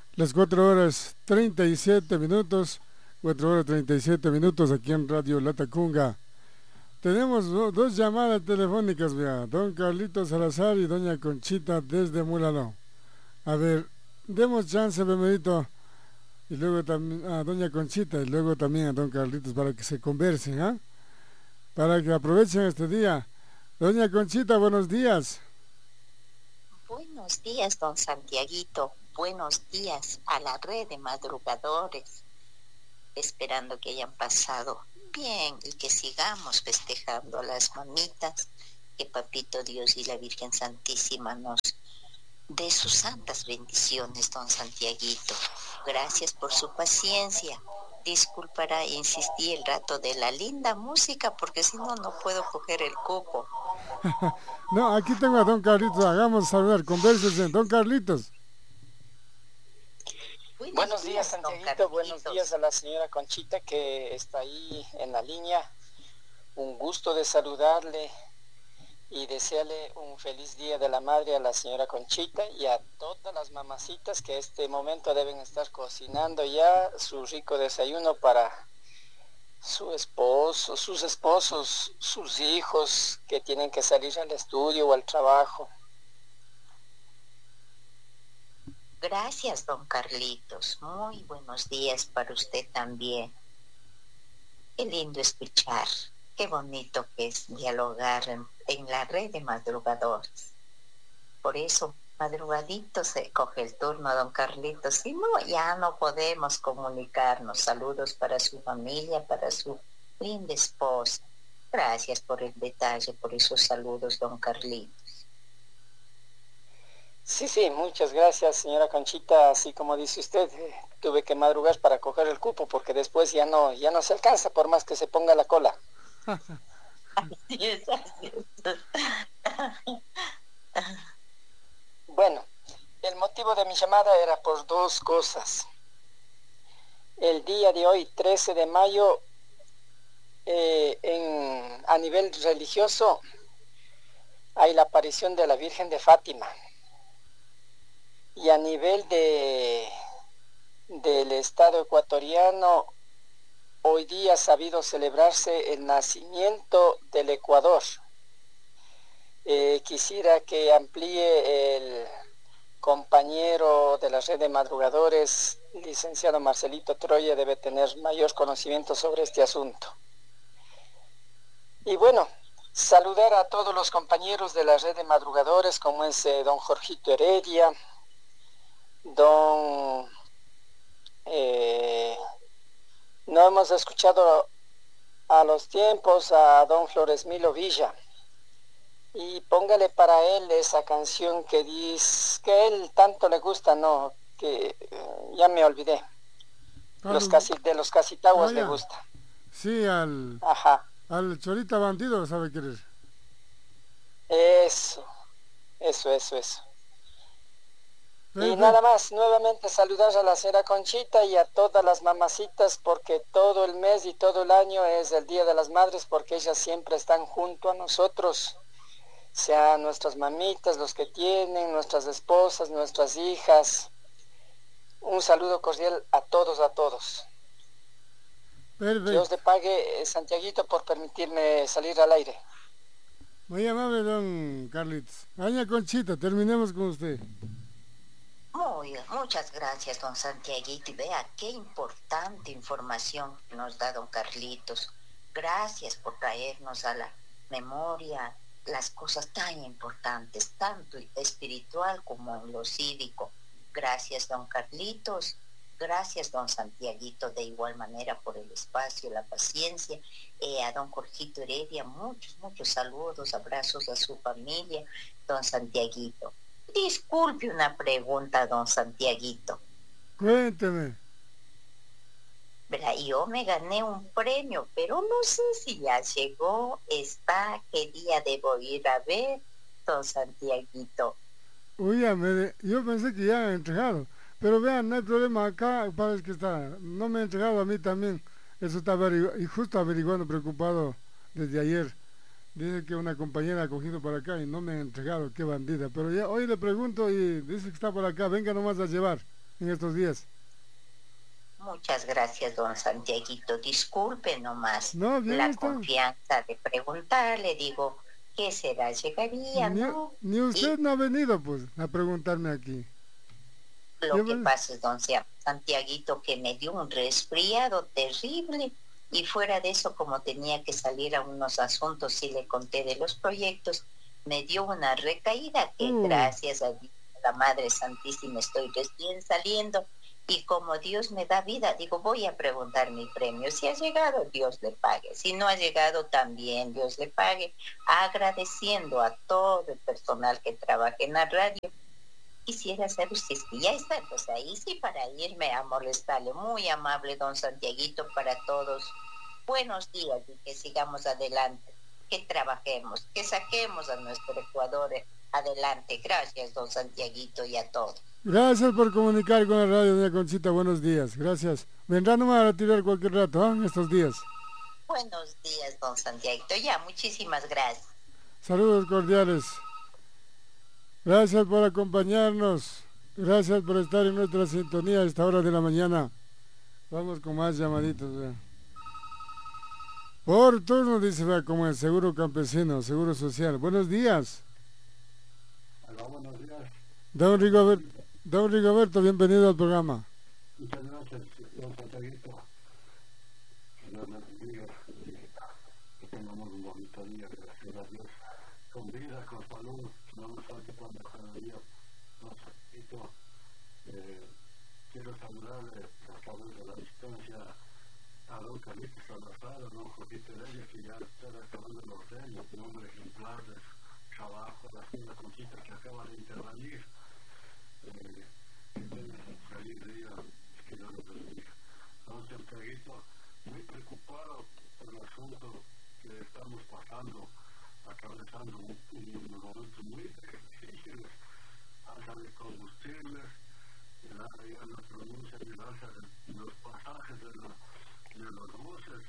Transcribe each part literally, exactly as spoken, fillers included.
Las cuatro horas treinta y siete minutos, cuatro horas treinta y siete minutos aquí en Radio Latacunga. Tenemos do- dos llamadas telefónicas, vea, don Carlitos Salazar y doña Conchita desde Mulano. A ver, demos chance, Benedito, y luego también a doña Conchita y luego también a don Carlitos para que se conversen, ¿ah? Para que aprovechen este día. Doña Conchita, buenos días. Buenos días, don Santiaguito. Buenos días a la red de madrugadores. Esperando que hayan pasado bien y que sigamos festejando a las mamitas. Que Papito Dios y la Virgen Santísima nos dé sus santas bendiciones, don Santiaguito. Gracias por su paciencia. Disculpará insistir el rato de la linda música porque si no, no puedo coger el cupo. No, aquí tengo a don Carlitos, hagamos saludar, conversen, don Carlitos. Buenos, Buenos días, días, Santiaguito. Buenos días a la señora Conchita que está ahí en la línea. Un gusto de saludarle y desearle un feliz día de la madre a la señora Conchita y a todas las mamacitas que a este momento deben estar cocinando ya su rico desayuno para su esposo, sus esposos, sus hijos que tienen que salir al estudio o al trabajo. Gracias, don Carlitos. Muy buenos días para usted también. Qué lindo escuchar. Qué bonito que es dialogar en, en la red de madrugadores. Por eso, madrugadito se coge el turno, don Carlitos. Si no, ya no podemos comunicarnos. Saludos para su familia, para su linda esposa. Gracias por el detalle, por esos saludos, don Carlitos. Sí, sí, muchas gracias, señora Conchita. Así como dice usted, eh, tuve que madrugar para coger el cupo porque después ya no, ya no se alcanza por más que se ponga la cola. Así es, así es. Bueno, el motivo de mi llamada era por dos cosas. El día de hoy, trece de mayo, eh, en, a nivel religioso, hay la aparición de la Virgen de Fátima. Y a nivel de, del Estado ecuatoriano, hoy día ha sabido celebrarse el nacimiento del Ecuador. Eh, quisiera que amplíe el compañero de la red de madrugadores, licenciado Marcelito Troya, debe tener mayor conocimiento sobre este asunto. Y bueno, saludar a todos los compañeros de la red de madrugadores, como es eh, don Jorgito Heredia, don... Eh, no hemos escuchado a los tiempos a don Floresmilo Villa. Y póngale para él esa canción que dice que él tanto le gusta, no, que eh, ya me olvidé. Los casi, de los Casitaguas Ah, le ya. gusta. Sí, al, Ajá. al Chorita Bandido, ¿sabe querer? Eso, eso, eso, eso. Y Perfecto. nada más, nuevamente saludar a la señora Conchita y a todas las mamacitas porque todo el mes y todo el año es el Día de las Madres porque ellas siempre están junto a nosotros. Sean nuestras mamitas, los que tienen, nuestras esposas, nuestras hijas. Un saludo cordial a todos, a todos. Perfecto. Dios le pague, eh, Santiaguito, por permitirme salir al aire. Muy amable, don Carlitos. Doña Conchita, terminemos con usted. Muy, muchas gracias, don Santiaguito. Y vea qué importante información nos da don Carlitos. Gracias por traernos a la memoria las cosas tan importantes, tanto espiritual como en lo cívico. Gracias, don Carlitos. Gracias, don Santiaguito, de igual manera por el espacio, la paciencia. Eh, a don Jorgito Heredia, muchos, muchos saludos, abrazos a su familia, don Santiaguito. Disculpe una pregunta, don Santiaguito. Cuénteme. Verá, yo me gané un premio, pero no sé si ya llegó, está, qué día debo ir a ver, don Santiaguito. Uy, ya me, yo pensé que ya he entregado. Pero vean, no hay problema acá, parece que está. No me ha entregado a mí también. Eso estaba averigu- y justo averiguando, preocupado desde ayer. Dice que una compañera ha cogido por acá y no me ha entregado, qué bandida. Pero ya hoy le pregunto y dice que está por acá, venga nomás a llevar. en estos días? Muchas gracias, don Santiaguito. Disculpe nomás no, bien la está. confianza de preguntarle. Digo, ¿qué será? Llegaría, Ni, ¿no? ni usted Y no ha venido, pues, a preguntarme aquí. lo Yo, que pues, pasa es, don Santiaguito, que me dio un resfriado terrible. Y fuera de eso, como tenía que salir a unos asuntos y le conté de los proyectos, me dio una recaída que uh, gracias a Dios, a la Madre Santísima, estoy recién saliendo. Y como Dios me da vida, digo, voy a preguntar mi premio. Si ha llegado, Dios le pague. Si no ha llegado, también Dios le pague. Agradeciendo a todo el personal que trabaja en la radio. Quisiera saber si es que ya está, pues ahí sí, para irme a molestarle. Muy amable, don Santiaguito, para todos. Buenos días y que sigamos adelante. Que trabajemos, que saquemos a nuestro Ecuador adelante. Gracias, don Santiaguito, y a todos. Gracias por comunicar con la radio, doña Conchita. Buenos días, gracias. Vendrá nomás a retirar cualquier rato, ¿eh? Estos días. Buenos días, don Santiaguito. Ya, muchísimas gracias. Saludos cordiales. Gracias por acompañarnos. Gracias por estar en nuestra sintonía a esta hora de la mañana. Vamos con más llamaditos. ¿Vea? Por turno, dice, vea, como el Seguro Campesino, Seguro Social. Buenos días. Hola, buenos días. Don Rigoberto, don Rigoberto, bienvenido al programa. Muchas gracias, don Santiaguito. Que Dios les bendiga y que tengamos un bonito día, gracias a Dios. Con vida, con salud, no nos falte para cada día. Don Santiaguito, eh, quiero saludarle a través de la distancia a don Carlitos Salazar, a don Josito Reyes, que ya están acabando los años, un hombre ejemplar de su trabajo, a la señora Conchita que acaba de intervenir. Eh, que tengan un feliz día, que Dios los bendiga. Don Santiaguito, muy preocupado por el asunto que estamos pasando, atravesando un, un momento muy difícil, alza de combustibles, el alza ya nos pronuncia el alza de los pasajes de, la, de los buses.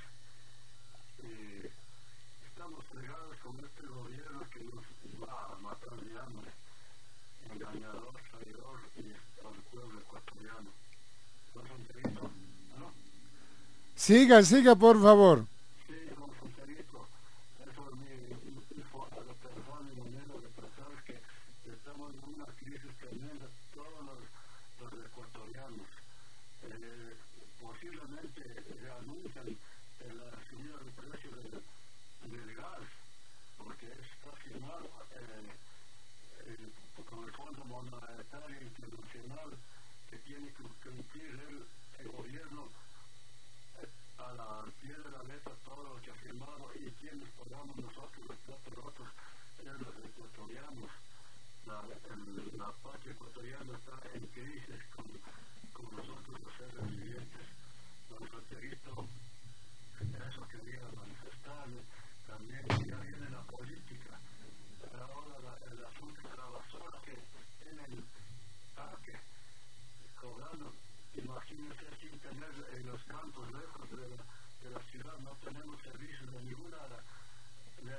Eh, estamos fregados con este gobierno que nos va a matar de hambre, engañador, traidor y al pueblo ecuatoriano. Don Santiaguito, ¿no? Siga, siga, por favor. Sí, don Santiaguito, eso es mi, mi, mi forma de pensar, mi manera de pensar, es que estamos en una crisis tremenda, todos los, los ecuatorianos. Eh, posiblemente se anuncian en la subida del precio del, del gas, porque está firmado eh, eh, con el Fondo Monetario Internacional que tiene que cumplir el, el gobierno eh, a la pie de la letra todo lo que ha firmado, y quienes pagamos nosotros los platos rotos eran los ecuatorianos. La, el, la patria ecuatoriana está en crisis con, con nosotros los seres vivientes. Don Santiaguito, eso quería manifestarle. También ya viene la política, ahora la, el asunto de la basura que tienen parque cobrando. Imagínense, sin tener en los campos lejos de la, de la ciudad, no tenemos servicios de ninguna, de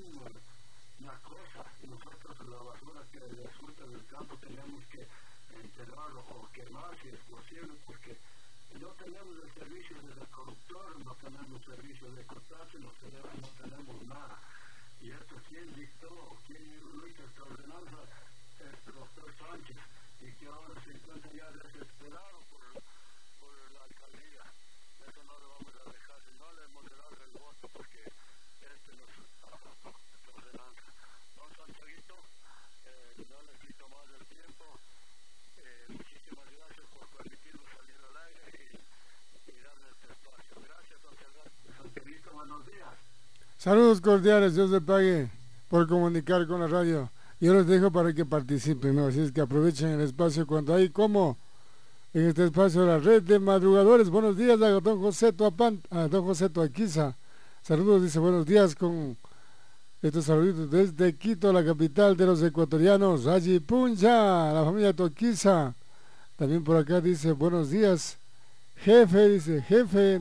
ninguna cosa. Nosotros la basura que resulta del campo tenemos que enterrarlo o quemar si es posible, porque no tenemos el servicio de reconductor, no tenemos servicio de cotaje, no tenemos, no tenemos nada. Y esto, ¿quién dictó? ¿Quién lo hizo esta ordenanza? Es el doctor Sánchez, y que ahora se encuentra ya desesperado por, por la alcaldía. Eso no lo vamos a dejar, no le hemos de dar el voto, porque este nos ordenanza. Don Santiaguito, eh, no le quito más el tiempo. Eh, muchísimas gracias por permitirnos salir al aire y, y darle este espacio. Gracias, don Santiaguito, buenos días. Saludos cordiales, Dios le pague por comunicar con la radio. Yo los dejo para que participen, ¿no? Así es que aprovechen el espacio cuando hay como en este espacio la red de madrugadores. Buenos días a don José Tuapán, a don José Tuaquiza. Saludos, dice buenos días con estos saluditos desde Quito, la capital de los ecuatorianos. Allí Puncha, la familia Tuaquiza. También por acá dice buenos días, jefe, dice jefe,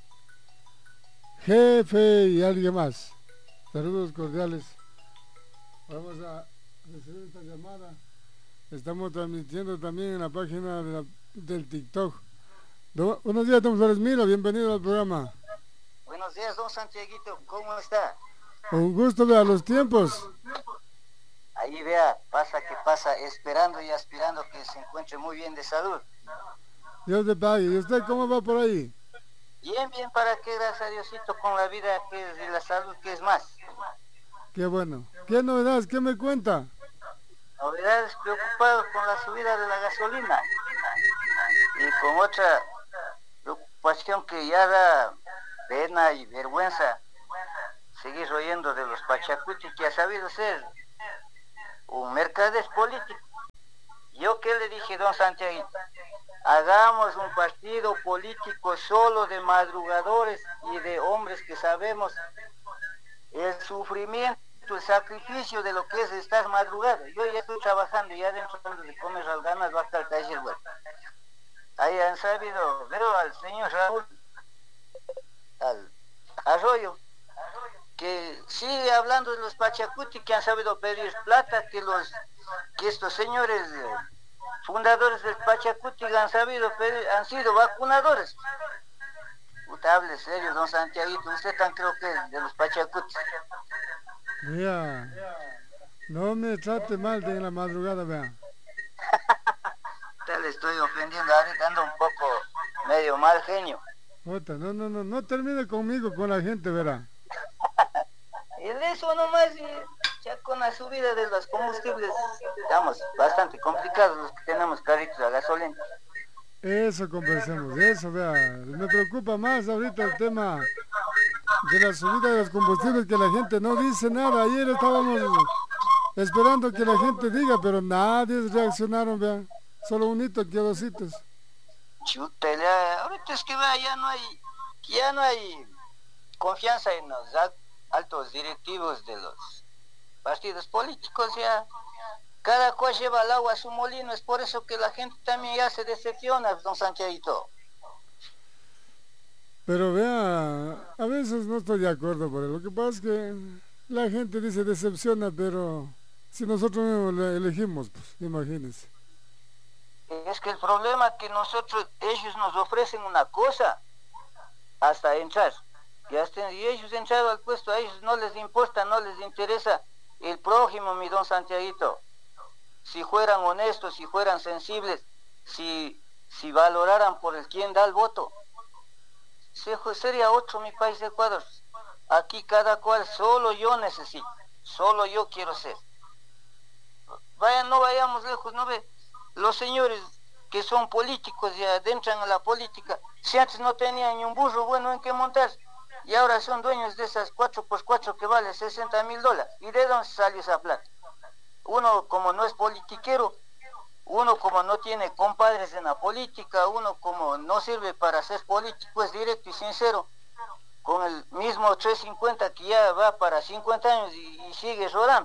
jefe y alguien más. Saludos cordiales. Vamos a recibir esta llamada. Estamos transmitiendo también en la página de la del TikTok. Do, buenos días, don Flores Milo, bienvenido al programa. Buenos días, don Santiaguito, ¿cómo está? Un gusto ver a los tiempos. Ahí vea, pasa que pasa, esperando y aspirando que se encuentre muy bien de salud. Dios te pague. ¿Y usted cómo va por ahí? Bien, bien, para que gracias a Diosito con la vida que es y la salud que es más. Qué bueno. ¿Qué novedades? ¿Qué me cuenta? Novedades, preocupado con la subida de la gasolina y con otra preocupación que ya da pena y vergüenza seguir oyendo de los Pachacuti, que ha sabido ser un mercader político. Yo que le dije, don Santiago, hagamos un partido político solo de madrugadores y de hombres que sabemos el sufrimiento, el sacrificio de lo que es estar madrugado. Yo ya estoy trabajando, ya dentro de comer las ganas, va a estar taller, bueno. Ahí han sabido, veo al señor Raúl, al Arroyo, que sigue hablando de los Pachacuti, que han sabido pedir plata, que los que estos señores eh, fundadores del Pachacuti han sabido pedir, han sido vacunadores. Usted hable serio, don Santiaguito, usted tan creo que es de los Pachacuti. Vea, no me trate mal de la madrugada, vea. Te le estoy ofendiendo, ahorita ando un poco medio mal genio. Ota, no, no, no, no termine conmigo, con la gente, verá. Y de eso nomás, y ya con la subida de los combustibles, estamos bastante complicados los que tenemos carritos a gasolina. Eso conversemos, eso, vea. Me preocupa más ahorita el tema de la subida de los combustibles, que la gente no dice nada. Ayer estábamos esperando que la gente diga, pero nadie reaccionaron, vea. Solo un hito, que dos hitos. Chutele, ahorita es que vea, ya no hay, ya no hay confianza en los altos directivos de los partidos políticos, ya cada cual lleva el agua a su molino. Es por eso que la gente también ya se decepciona, don Santiaguito. Pero vea, a veces no estoy de acuerdo, por lo que pasa es que la gente dice decepciona, pero si nosotros mismos la elegimos, pues imagínense. Es que el problema es que nosotros, ellos nos ofrecen una cosa hasta entrar. Y, hasta, y ellos entrado al puesto, a ellos no les importa, no les interesa el prójimo, mi don Santiaguito. Si fueran honestos, si fueran sensibles, si, si valoraran por el quien da el voto, sería otro mi país de Ecuador. Aquí cada cual, solo yo necesito, solo yo quiero ser. Vayan, no vayamos lejos, no ve. Los señores que son políticos y adentran a la política, si antes no tenían ni un burro bueno en que montar, y ahora son dueños de esas cuatro por cuatro que vale sesenta mil dólares. ¿Y de dónde salió esa plata? Uno como no es politiquero, uno como no tiene compadres en la política, uno como no sirve para ser político, es directo y sincero, con el mismo trescientos cincuenta que ya va para cincuenta años y, y sigue rodando.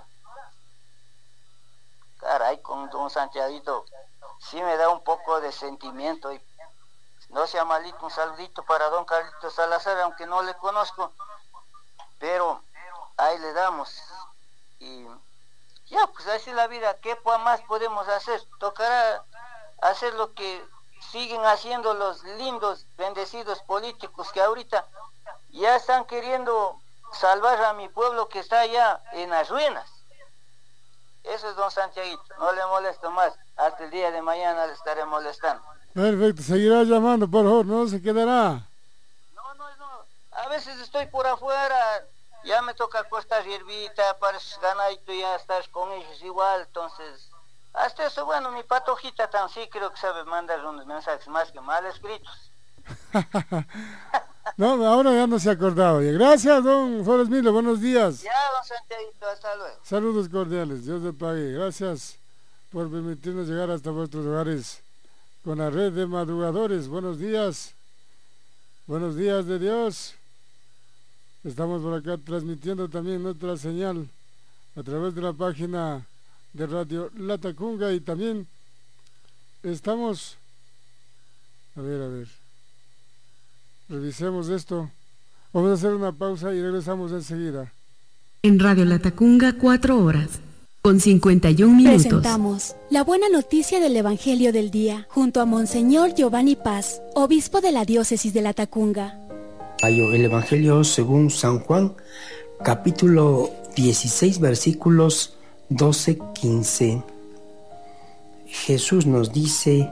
Caray, con don Santiaguito, sí me da un poco de sentimiento. Y no sea malito, un saludito para don Carlitos Salazar, aunque no le conozco, pero ahí le damos. Y ya, pues así es la vida. ¿Qué más podemos hacer? Tocará hacer lo que siguen haciendo los lindos, bendecidos políticos que ahorita ya están queriendo salvar a mi pueblo que está allá en las ruinas. Eso es don Santiaguito, no le molesto más. Hasta el día de mañana le estaré molestando. Perfecto, seguirá llamando, por favor, no se quedará. No, no, no. A veces estoy por afuera, ya me toca acostar hierbita, para ganadito ya estar con ellos igual, entonces... Hasta eso, bueno, mi patojita tan sí creo que sabe mandar unos mensajes más que mal escritos. No, ahora ya no se ha acordado. Gracias, don Flores Milo, buenos días. Ya, don Santiaguito, hasta luego. Saludos cordiales, Dios le pague. Gracias por permitirnos llegar hasta vuestros hogares con la red de madrugadores. Buenos días, buenos días de Dios. Estamos por acá transmitiendo también nuestra señal a través de la página de Radio Latacunga y también estamos, a ver, a ver, revisemos esto. Vamos a hacer una pausa y regresamos enseguida. En Radio Latacunga, cuatro horas. con cincuenta y un minutos. Presentamos la buena noticia del Evangelio del Día, junto a Monseñor Giovanni Paz, obispo de la diócesis de La Tacunga. El Evangelio según San Juan, capítulo dieciséis, versículos doce a quince. Jesús nos dice: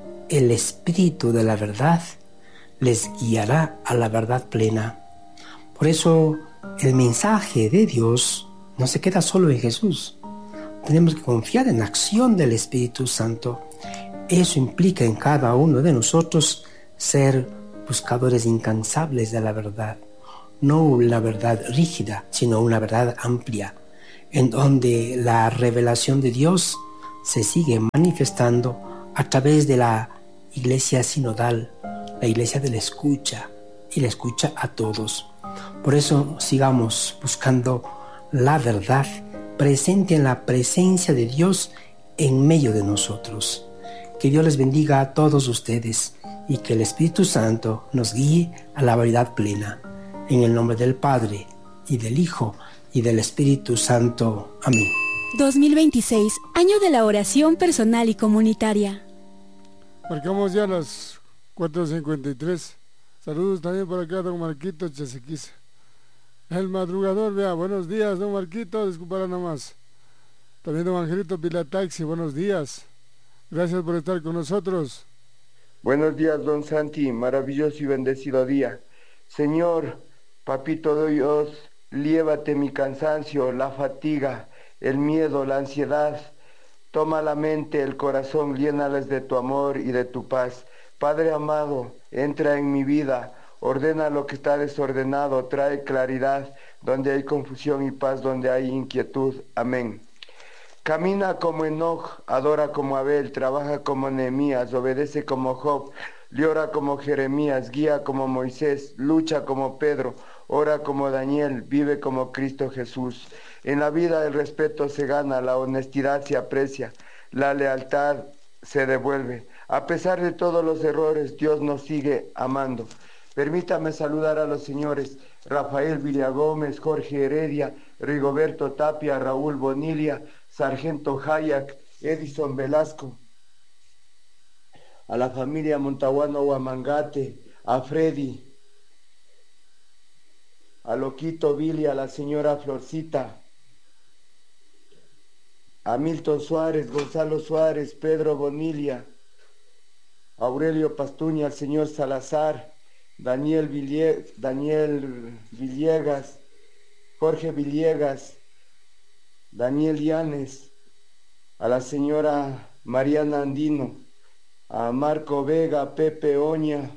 el Espíritu de la verdad les guiará a la verdad plena. Por eso el mensaje de Dios no se queda solo en Jesús. Tenemos que confiar en la acción del Espíritu Santo. Eso implica en cada uno de nosotros ser buscadores incansables de la verdad. No una verdad rígida, sino una verdad amplia, en donde la revelación de Dios se sigue manifestando a través de la iglesia sinodal, la iglesia de la escucha, y la escucha a todos. Por eso sigamos buscando la verdad presente en la presencia de Dios en medio de nosotros. Que Dios les bendiga a todos ustedes y que el Espíritu Santo nos guíe a la verdad plena. En el nombre del Padre, y del Hijo, y del Espíritu Santo. Amén. dos mil veintiséis, año de la oración personal y comunitaria. Marcamos ya las cuatro cincuenta y tres. Saludos también por acá, don Marquito Chesequiza. El madrugador, vea, buenos días, don Marquito, disculpará nomás. También don Angelito Pilataxi, buenos días. Gracias por estar con nosotros. Buenos días, don Santi, maravilloso y bendecido día. Señor, Papito Dios, llévate mi cansancio, la fatiga, el miedo, la ansiedad. Toma la mente, el corazón, llénales de tu amor y de tu paz. Padre amado, entra en mi vida, ordena lo que está desordenado, trae claridad donde hay confusión y paz donde hay inquietud. Amén. Camina como Enoch, adora como Abel, trabaja como Nehemías, obedece como Job, llora como Jeremías, guía como Moisés, lucha como Pedro, ora como Daniel, vive como Cristo Jesús. En la vida el respeto se gana, la honestidad se aprecia, la lealtad se devuelve. A pesar de todos los errores, Dios nos sigue amando. Permítame saludar a los señores Rafael Villagómez, Jorge Heredia, Rigoberto Tapia, Raúl Bonilia, Sargento Hayak, Edison Velasco, a la familia Montaguano Huamangate, a Freddy, a Loquito Billy, a la señora Florcita, a Milton Suárez, Gonzalo Suárez, Pedro Bonilia, Aurelio Pastuña, al señor Salazar, Daniel, Ville- Daniel Villegas, Jorge Villegas, Daniel Llanes, a la señora Mariana Andino, a Marco Vega, Pepe Oña,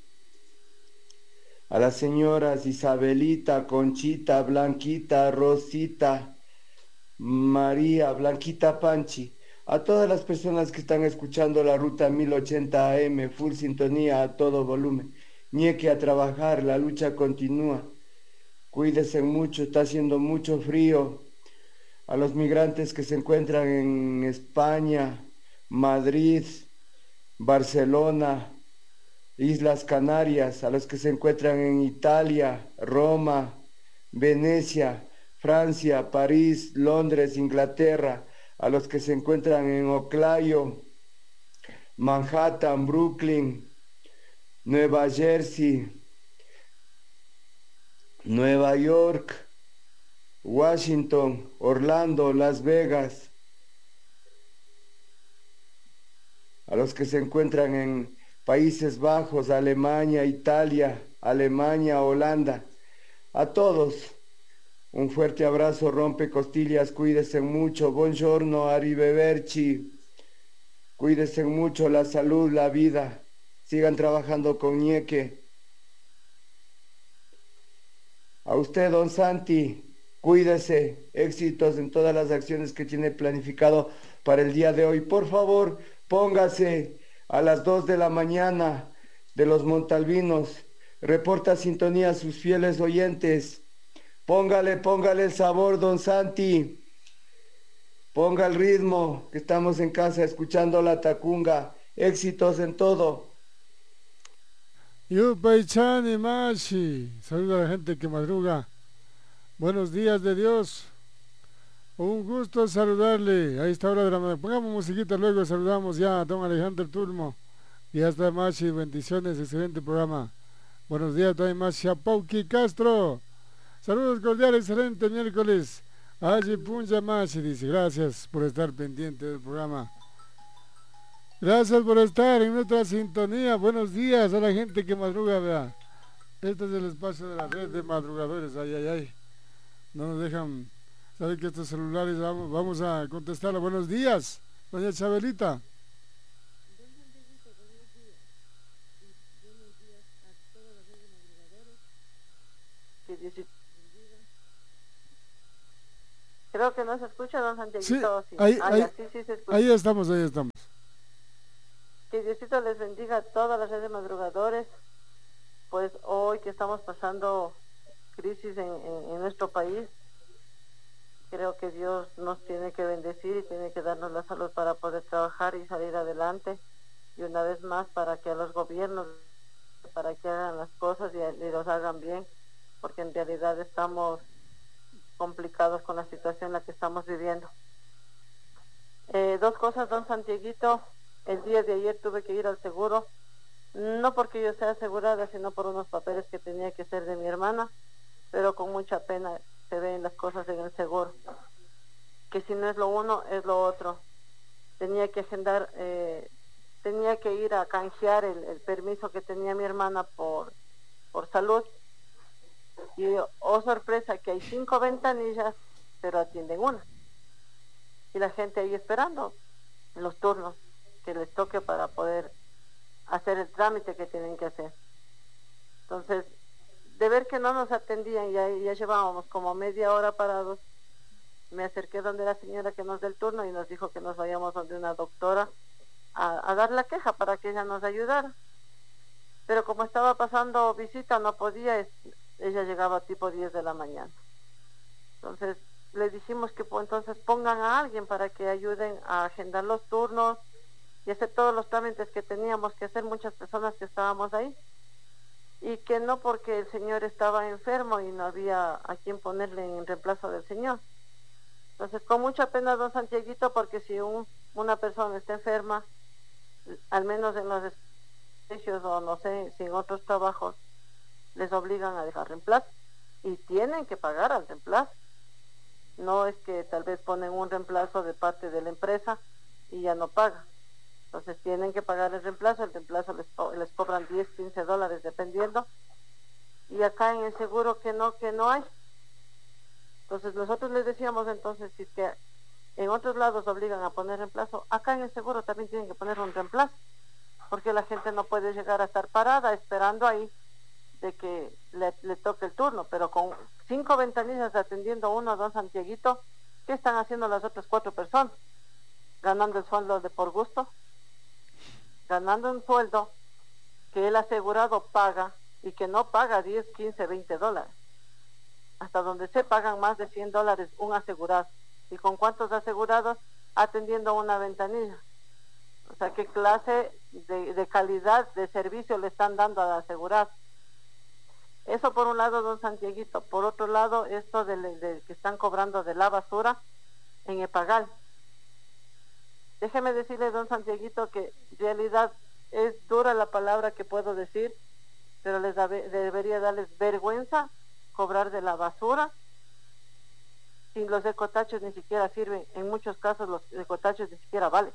a las señoras Isabelita, Conchita, Blanquita, Rosita, María, Blanquita Panchi, a todas las personas que están escuchando la ruta mil ochenta A M, full sintonía a todo volumen. Ñeque a trabajar, la lucha continúa. Cuídense mucho, está haciendo mucho frío. A los migrantes que se encuentran en España, Madrid, Barcelona, Islas Canarias, a los que se encuentran en Italia, Roma, Venecia, Francia, París, Londres, Inglaterra, a los que se encuentran en Oclayo, Manhattan, Brooklyn, Nueva Jersey, Nueva York, Washington, Orlando, Las Vegas, a los que se encuentran en Países Bajos, Alemania, Italia, Alemania, Holanda, a todos un fuerte abrazo, rompe costillas, cuídense mucho, buongiorno, arrivederci, cuídense mucho, la salud, la vida, sigan trabajando con Ñeque. A usted, don Santi, cuídese, éxitos en todas las acciones que tiene planificado para el día de hoy. Por favor, póngase a las dos de la mañana de los Montalbinos, reporta sintonía a sus fieles oyentes. Póngale, póngale el sabor, don Santi. Ponga el ritmo, que estamos en casa escuchando la Tacunga. Éxitos en todo. Yupaychani Mashi, saluda a la gente que madruga. Buenos días de Dios. Un gusto saludarle a esta hora de la mañana. Pongamos musiquita, luego saludamos ya a don Alejandro Turmo. Y hasta Machi, bendiciones, excelente programa. Buenos días también Machi Pauqui Castro. Saludos cordiales, excelente miércoles. Allí Punja Machi dice, gracias por estar pendiente del programa. Gracias por estar en nuestra sintonía. Buenos días a la gente que madruga, vea. Este es el espacio de la red de madrugadores. Ay, ay, ay. No nos dejan saber que estos celulares vamos, vamos a contestar. Buenos días, doña Chabelita. Creo que no se escucha, don Santiaguito. Sí, ahí, ah, ahí, sí, sí se escucha. Ahí estamos, ahí estamos. Que Diosito les bendiga a todas las redes de madrugadores. Pues hoy que estamos pasando crisis en, en, en nuestro país, creo que Dios nos tiene que bendecir y tiene que darnos la salud para poder trabajar y salir adelante. Y una vez más, para que a los gobiernos, para que hagan las cosas y, y los hagan bien, porque en realidad estamos complicados con la situación en la que estamos viviendo. Eh, dos cosas, don Santiaguito. El día de ayer tuve que ir al seguro, no porque yo sea asegurada, sino por unos papeles que tenía que hacer de mi hermana, pero con mucha pena se ven las cosas en el seguro, que si no es lo uno, es lo otro. Tenía que agendar, eh, tenía que ir a canjear el, el permiso que tenía mi hermana por, por salud, y oh sorpresa que hay cinco ventanillas, pero atienden una, y la gente ahí esperando en los turnos que les toque para poder hacer el trámite que tienen que hacer. Entonces, de ver que no nos atendían, ya, ya llevábamos como media hora parados, me acerqué donde la señora que nos da el turno y nos dijo que nos vayamos donde una doctora a, a dar la queja para que ella nos ayudara. Pero como estaba pasando visita, no podía, es, ella llegaba tipo diez de la mañana. Entonces, le dijimos que pues, entonces pongan a alguien para que ayuden a agendar los turnos y hacer todos los trámites que teníamos que hacer muchas personas que estábamos ahí, y que no porque el señor estaba enfermo y no había a quien ponerle en reemplazo del señor. Entonces, con mucha pena, don Santiaguito, porque si un, una persona está enferma, al menos en los servicios o no sé, si en otros trabajos, les obligan a dejar reemplazo y tienen que pagar al reemplazo. No es que tal vez ponen un reemplazo de parte de la empresa y ya no pagan. Entonces tienen que pagar el reemplazo, el reemplazo les, les cobran diez, quince dólares dependiendo, y acá en el seguro que no, que no hay. Entonces nosotros les decíamos entonces, si es que en otros lados obligan a poner reemplazo, acá en el seguro también tienen que poner un reemplazo, porque la gente no puede llegar a estar parada esperando ahí de que le, le toque el turno, pero con cinco ventanillas atendiendo uno o dos Santiaguito, ¿qué están haciendo las otras cuatro personas? Ganando el sueldo de por gusto, ganando un sueldo que el asegurado paga y que no paga diez, quince, veinte dólares. Hasta donde se pagan más de cien dólares un asegurado. ¿Y con cuántos asegurados? Atendiendo una ventanilla. O sea, ¿qué clase de, de calidad de servicio le están dando al asegurado? Eso por un lado, don Santiaguito. Por otro lado, esto de, de que están cobrando de la basura en Epagal. Déjeme decirle, don Santiaguito, que en realidad es dura la palabra que puedo decir, pero les da, debería darles vergüenza cobrar de la basura. Sin los ecotachos ni siquiera sirven, en muchos casos los ecotachos ni siquiera valen.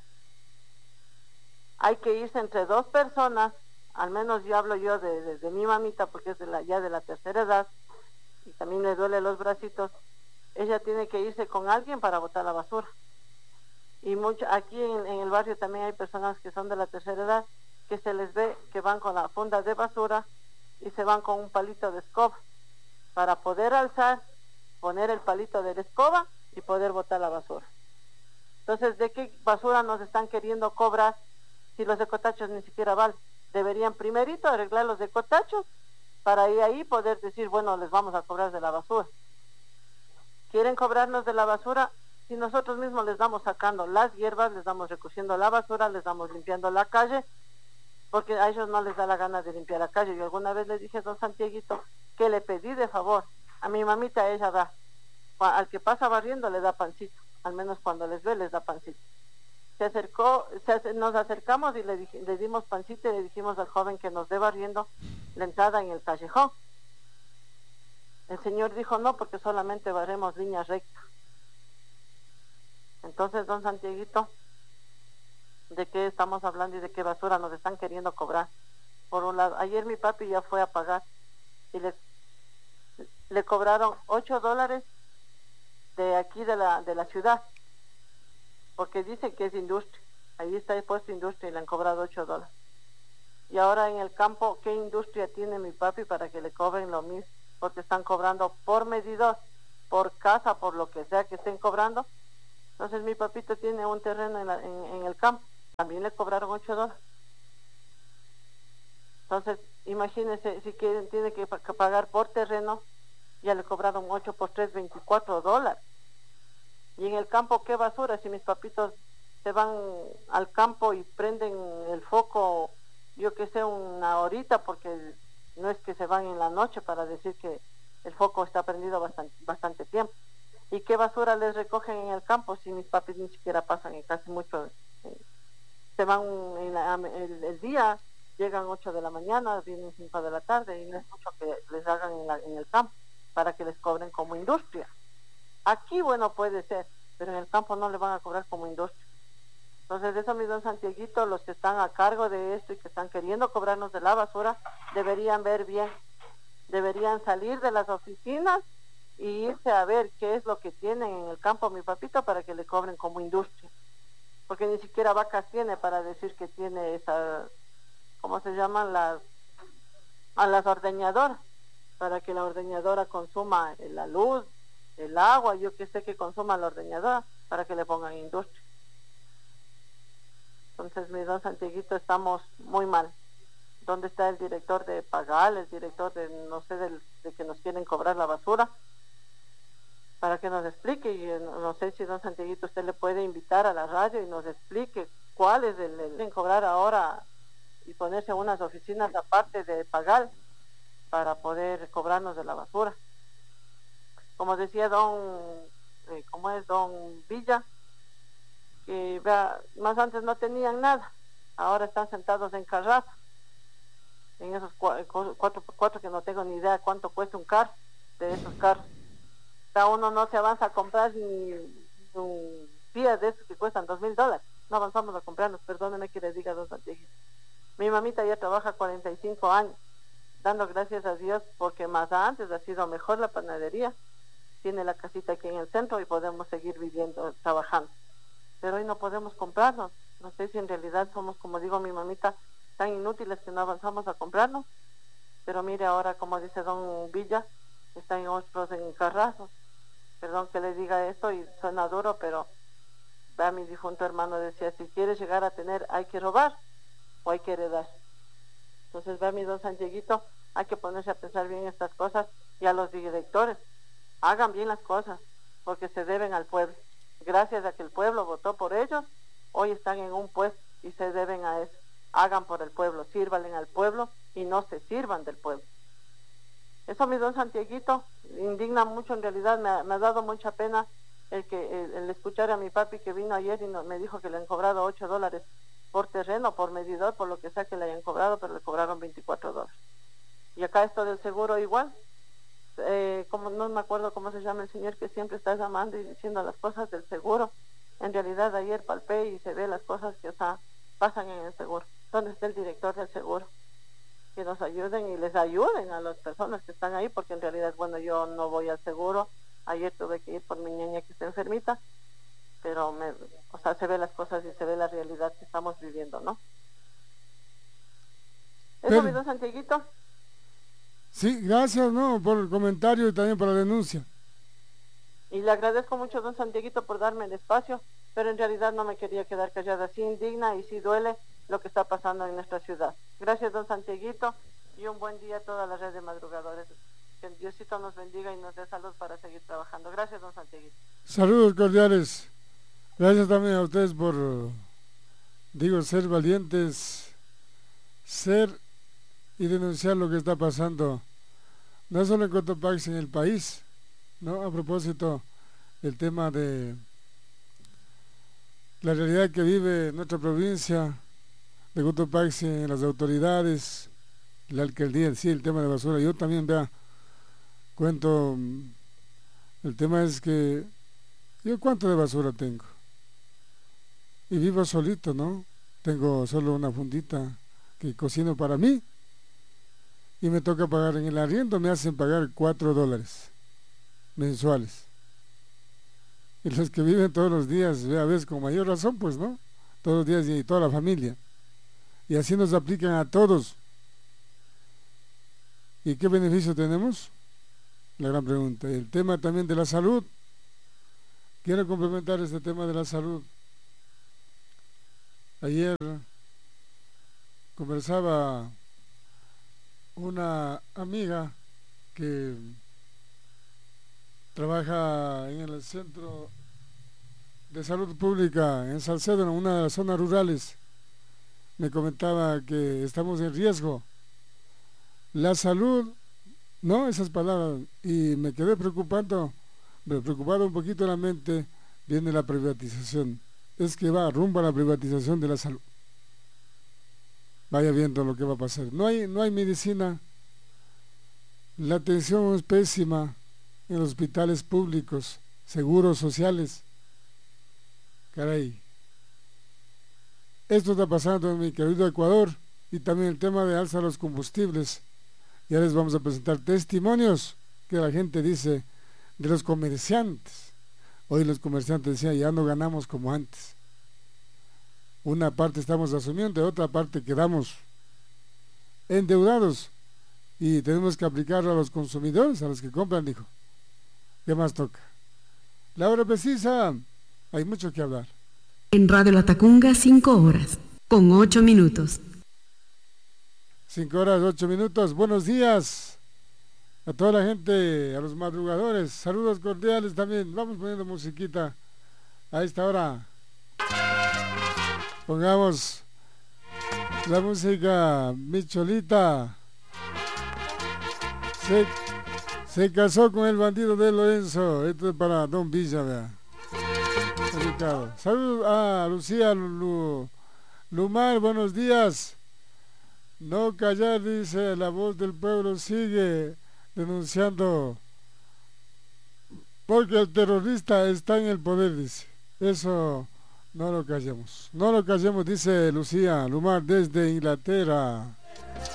Hay que irse entre dos personas, al menos yo hablo yo de, de, de mi mamita, porque es de la, ya de la tercera edad, y también le duele los bracitos. Ella tiene que irse con alguien para botar la basura. Y mucho, aquí en, en el barrio también hay personas que son de la tercera edad, que se les ve que van con la funda de basura y se van con un palito de escoba para poder alzar, poner el palito de la escoba y poder botar la basura. Entonces, ¿de qué basura nos están queriendo cobrar si los ecotachos ni siquiera valen? Deberían primerito arreglar los ecotachos para ahí, ahí poder decir, bueno, les vamos a cobrar de la basura. ¿Quieren cobrarnos de la basura? Si nosotros mismos les damos sacando las hierbas, les damos recogiendo la basura, les damos limpiando la calle, porque a ellos no les da la gana de limpiar la calle. Yo alguna vez les dije, don Santiaguito, que le pedí de favor a mi mamita, ella da, al que pasa barriendo le da pancito, al menos cuando les ve les da pancito. Se acercó, se, nos acercamos y le, dij, le dimos pancito y le dijimos al joven que nos dé barriendo la entrada en el callejón. El señor dijo no, porque solamente barremos línea recta. Entonces, don Santiaguito, ¿de qué estamos hablando y de qué basura nos están queriendo cobrar? Por un lado, ayer mi papi ya fue a pagar y le, le cobraron ocho dólares de aquí de la, de la ciudad, porque dice que es industria. Ahí está puesto industria y le han cobrado ocho dólares. Y ahora en el campo, ¿qué industria tiene mi papi para que le cobren lo mismo? Porque están cobrando por medidor, por casa, por lo que sea que estén cobrando. Entonces mi papito tiene un terreno en, la, en, en el campo, también le cobraron ocho dólares. Entonces, imagínense, si quieren, tiene que pagar por terreno, ya le cobraron ocho por tres, veinticuatro dólares. Y en el campo, ¿qué basura? Si mis papitos se van al campo y prenden el foco, yo que sé, una horita, porque no es que se van en la noche para decir que el foco está prendido bastante, bastante tiempo. ¿Y qué basura les recogen en el campo si mis papis ni siquiera pasan en casi mucho? Eh, se van en la, el, el día, llegan ocho de la mañana, vienen cinco de la tarde, y no es mucho que les hagan en, la, en el campo para que les cobren como industria. Aquí, bueno, puede ser, pero en el campo no le van a cobrar como industria. Entonces, eso, mi don Santiaguito, los que están a cargo de esto y que están queriendo cobrarnos de la basura, deberían ver bien, deberían salir de las oficinas y irse a ver qué es lo que tienen en el campo mi papito para que le cobren como industria. Porque ni siquiera vacas tiene para decir que tiene esa, ¿cómo se llaman? Las, a las ordeñadoras, para que la ordeñadora consuma la luz, el agua, yo que sé que consuma la ordeñadora, para que le pongan industria. Entonces, mi don Santiaguito, estamos muy mal. ¿Dónde está el director de Pagal, el director de, no sé, del, de que nos quieren cobrar la basura? Para que nos explique, y no sé si don Santiaguito usted le puede invitar a la radio y nos explique cuál es el, el, el cobrar ahora y ponerse unas oficinas aparte de Pagal para poder cobrarnos de la basura. Como decía don, eh, ¿cómo es? Don Villa, que vea, más antes no tenían nada, ahora están sentados en carraza, en esos cuatro por cuatro que no tengo ni idea cuánto cuesta un carro de esos carros. Cada uno no se avanza a comprar ni un Fiat de esos que cuestan dos mil dólares, no avanzamos a comprarlos, perdóneme que les diga don Santiago. Mi mamita ya trabaja cuarenta y cinco años, dando gracias a Dios porque más antes ha sido mejor la panadería, tiene la casita aquí en el centro y podemos seguir viviendo, trabajando. Pero hoy no podemos comprarnos. No sé si en realidad somos, como digo mi mamita, tan inútiles que no avanzamos a comprarnos. Pero mire ahora, como dice don Villa, están otros en carrazos. Perdón que le diga esto y suena duro, pero vea, mi difunto hermano decía, si quieres llegar a tener, hay que robar o hay que heredar. Entonces, vea, mi don Santiaguito, hay que ponerse a pensar bien estas cosas, y a los directores, hagan bien las cosas, porque se deben al pueblo. Gracias a que el pueblo votó por ellos, hoy están en un puesto y se deben a eso. Hagan por el pueblo, sírvanle al pueblo y no se sirvan del pueblo. Eso, mi don Santiaguito, indigna mucho, en realidad me ha, me ha dado mucha pena el que el, el escuchar a mi papi que vino ayer y no, me dijo que le han cobrado ocho dólares por terreno, por medidor, por lo que sea que le hayan cobrado, pero le cobraron veinticuatro dólares. Y acá esto del seguro igual. Eh, como no me acuerdo cómo se llama el señor que siempre está llamando y diciendo las cosas del seguro. En realidad ayer palpé y se ve las cosas que, o sea, pasan en el seguro. ¿Dónde está el director del seguro? Que nos ayuden y les ayuden a las personas que están ahí, porque en realidad, bueno, yo no voy al seguro. Ayer tuve que ir por mi niña que está enfermita, pero me, o sea, se ve las cosas y se ve la realidad que estamos viviendo, ¿no? ¿Eso, pero... mi don Santiaguito? Sí, gracias, ¿no?, por el comentario y también por la denuncia. Y le agradezco mucho, don Santiaguito, por darme el espacio, pero en realidad no me quería quedar callada. Sí indigna y sí duele lo que está pasando en nuestra ciudad. Gracias, don Santiaguito, y un buen día a toda la red de madrugadores. Que Diosito nos bendiga y nos dé salud para seguir trabajando. Gracias, don Santiaguito. Saludos cordiales. Gracias también a ustedes por, digo, ser valientes, ser y denunciar lo que está pasando, no solo en Cotopaxi, en el país, ¿no? A propósito, el tema de la realidad que vive nuestra provincia de Cotopaxi, las autoridades, la alcaldía, sí, el tema de basura. Yo también, vea, cuento, el tema es que yo cuánto de basura tengo. Y vivo solito, ¿no? Tengo solo una fundita que cocino para mí y me toca pagar en el arriendo, me hacen pagar cuatro dólares mensuales. Y los que viven todos los días, a veces con mayor razón, pues, ¿no? Todos los días y toda la familia. Y así nos aplican a todos. ¿Y qué beneficio tenemos? La gran pregunta. El tema también de la salud. Quiero complementar este tema de la salud. Ayer conversaba una amiga que trabaja en el centro de salud pública en Salcedo, en una de las zonas rurales. Me comentaba que estamos en riesgo. La salud, no, esas palabras, y me quedé preocupando, me preocupado un poquito en la mente, viene la privatización. Es que va rumbo a la privatización de la salud. Vaya viendo lo que va a pasar. No hay, no hay medicina. La atención es pésima en los hospitales públicos, seguros sociales. Caray. Esto está pasando en mi querido Ecuador, y también el tema de alza de los combustibles. Ya les vamos a presentar testimonios que la gente dice de los comerciantes. Hoy los comerciantes decían, ya no ganamos como antes. Una parte estamos asumiendo, de otra parte quedamos endeudados y tenemos que aplicarlo a los consumidores, a los que compran, dijo. ¿Qué más toca? La hora precisa, hay mucho que hablar. En Radio Latacunga, cinco horas, con ocho minutos. Cinco horas, ocho minutos. Buenos días a toda la gente, a los madrugadores. Saludos cordiales también. Vamos poniendo musiquita a esta hora. Pongamos la música, mi Cholita. Se, se casó con el bandido de Lorenzo. Esto es para Don Villa, vea. Ricardo. Saludos a Lucía Lu, Lumar, buenos días. No callar, dice, la voz del pueblo sigue denunciando porque el terrorista está en el poder, dice. Eso no lo callemos. No lo callemos, dice Lucía Lumar desde Inglaterra.